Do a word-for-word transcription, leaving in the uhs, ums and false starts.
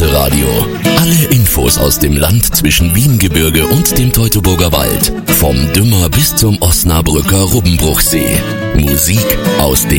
Reiseradio. Alle Infos aus dem Land zwischen Wiehengebirge und dem Teutoburger Wald. Vom Dümmer bis zum Osnabrücker Rubbenbruchsee. Musik aus dem